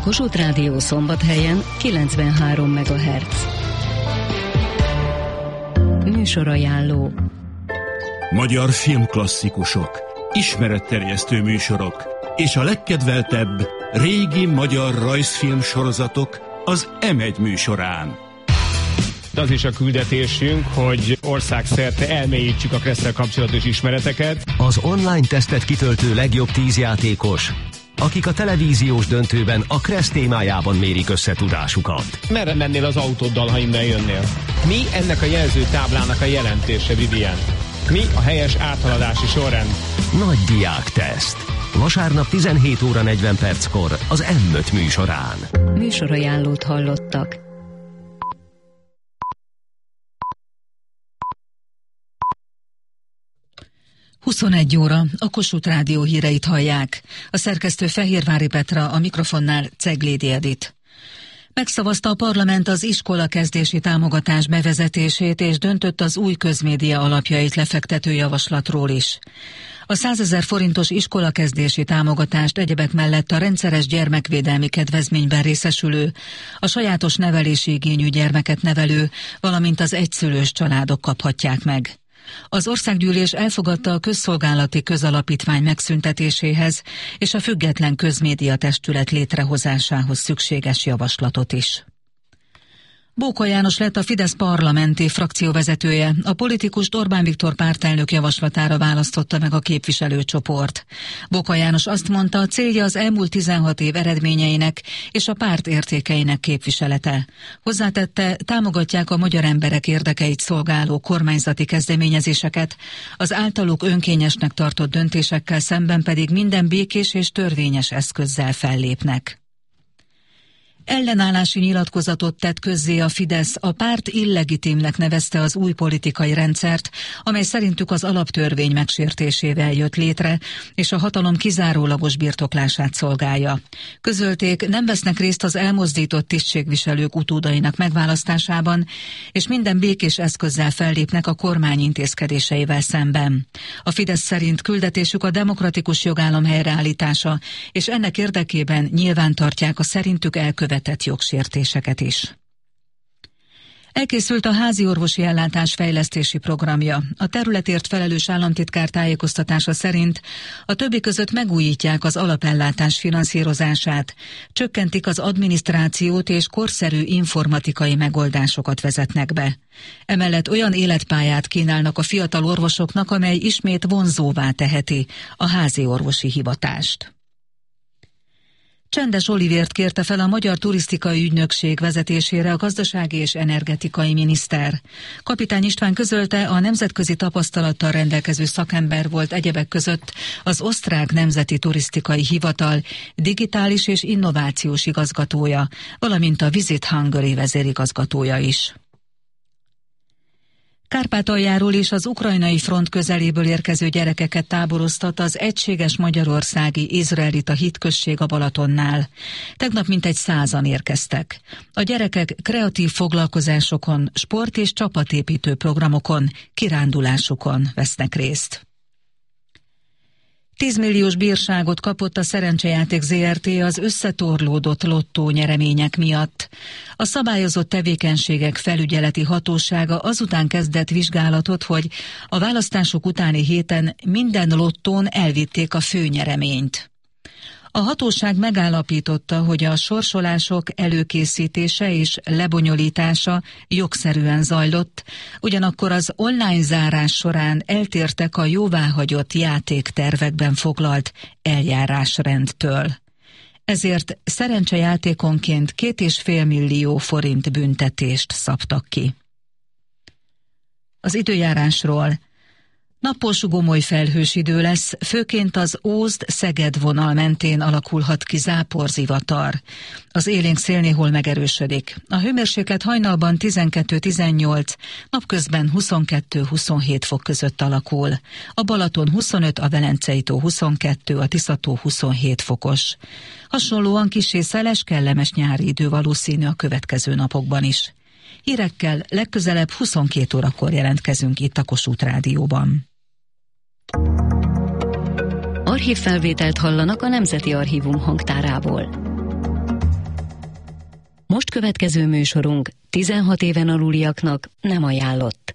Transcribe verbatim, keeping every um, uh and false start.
Kossuth Rádió Szombathelyen kilencvenhárom megahertz. Műsorajánló. Magyar filmklasszikusok, ismeretterjesztő műsorok és a legkedveltebb régi magyar rajzfilm sorozatok az em egy műsorán. Az is a küldetésünk, hogy országszerte elmélyítsük a Kresszel kapcsolatos ismereteket. Az online tesztet kitöltő legjobb tíz játékos, akik a televíziós döntőben a Kressz témájában mérik össze tudásukat. Merre mennél az autóddal, ha innen jönnél? Mi ennek a jelzőtáblának a jelentése, Vivian? Mi a helyes áthaladási sorrend? Nagy diák teszt. Vasárnap tizenhét óra negyven perckor az em öt műsorán. Műsorajánlót hallottak. huszonegy óra, a Kossuth Rádió híreit hallják. A szerkesztő Fehérvári Petra, a mikrofonnál Ceglédi Edit. Megszavazta a parlament az iskolakezdési támogatás bevezetését, és döntött az új közmédia alapjait lefektető javaslatról is. A százezer forintos iskolakezdési támogatást egyebek mellett a rendszeres gyermekvédelmi kedvezményben részesülő, a sajátos nevelési igényű gyermeket nevelő, valamint az egyszülős családok kaphatják meg. Az országgyűlés elfogadta a közszolgálati közalapítvány megszüntetéséhez és a független közmédia testület létrehozásához szükséges javaslatot is. Bóka János lett a Fidesz parlamenti frakcióvezetője. A politikust Orbán Viktor pártelnök javaslatára választotta meg a képviselőcsoport. Bóka János azt mondta, a célja az elmúlt tizenhat év eredményeinek és a párt értékeinek képviselete. Hozzátette, támogatják a magyar emberek érdekeit szolgáló kormányzati kezdeményezéseket, az általuk önkényesnek tartott döntésekkel szemben pedig minden békés és törvényes eszközzel fellépnek. Ellenállási nyilatkozatot tett közzé a Fidesz, a párt illegitimnek nevezte az új politikai rendszert, amely szerintük az alaptörvény megsértésével jött létre, és a hatalom kizárólagos birtoklását szolgálja. Közölték, nem vesznek részt az elmozdított tisztségviselők utódainak megválasztásában, és minden békés eszközzel fellépnek a kormány intézkedéseivel szemben. A Fidesz szerint küldetésük a demokratikus jogállam helyreállítása, és ennek érdekében nyilván tartják a szerintük elkövetett jogsértéseket is. Elkészült a házi orvosi ellátás fejlesztési programja. A területért felelős államtitkár tájékoztatása szerint a többi között megújítják az alapellátás finanszírozását, csökkentik az adminisztrációt és korszerű informatikai megoldásokat vezetnek be. Emellett olyan életpályát kínálnak a fiatal orvosoknak, amely ismét vonzóvá teheti a házi orvosi hivatást. Csendes Olivért kérte fel a Magyar Turisztikai Ügynökség vezetésére a gazdasági és energetikai miniszter. Kapitány István közölte, a nemzetközi tapasztalattal rendelkező szakember volt egyebek között az Osztrák Nemzeti Turisztikai Hivatal digitális és innovációs igazgatója, valamint a Visit Hungary vezérigazgatója is. Kárpátaljáról és az ukrajnai front közeléből érkező gyerekeket táboroztat az Egységes Magyarországi Izraelita Hitközség a Balatonnál. Tegnap mintegy százan érkeztek. A gyerekek kreatív foglalkozásokon, sport- és csapatépítő programokon, kirándulásokon vesznek részt. tízmilliós bírságot kapott a Szerencsejáték zé er té az összetorlódott lottó nyeremények miatt. A szabályozott tevékenységek felügyeleti hatósága azután kezdett vizsgálatot, hogy a választások utáni héten minden lottón elvitték a főnyereményt. A hatóság megállapította, hogy a sorsolások előkészítése és lebonyolítása jogszerűen zajlott, ugyanakkor az online zárás során eltértek a jóváhagyott játéktervekben foglalt eljárásrendtől. Ezért szerencsejátékonként két és fél millió forint büntetést szabtak ki. Az időjárásról. Napos, gomoly felhős idő lesz, főként az Ózd-Szeged vonal mentén alakulhat ki záporzivatar. Az élénk szél néhol megerősödik. A hőmérséklet hajnalban tizenkettő-tizennyolc, napközben huszonkettő-huszonhét fok között alakul. A Balaton huszonöt, a Velencei tó huszonkettő, a Tisza-tó huszonhét fokos. Hasonlóan kissé szeles, kellemes nyári idő valószínű a következő napokban is. Hírekkel legközelebb huszonkét órakor jelentkezünk itt a Kossuth Rádióban. Archívfelvételt hallanak a Nemzeti Archívum hangtárából. Most következő műsorunk tizenhat éven aluliaknak nem ajánlott.